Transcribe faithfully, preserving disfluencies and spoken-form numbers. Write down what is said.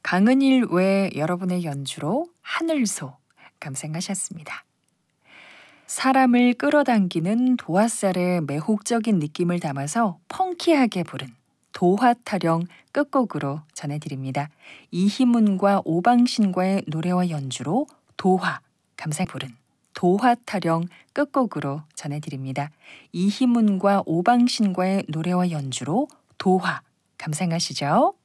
강은일 외 여러분의 연주로 하늘소 감상하셨습니다. 사람을 끌어당기는 도화살의 매혹적인 느낌을 담아서 펑키하게 부른 도화타령 끝곡으로 전해드립니다. 이희문과 오방신과의 노래와 연주로 도화 감상 부른 도화타령 끝곡으로 전해드립니다. 이희문과 오방신과의 노래와 연주로 도화 감상하시죠.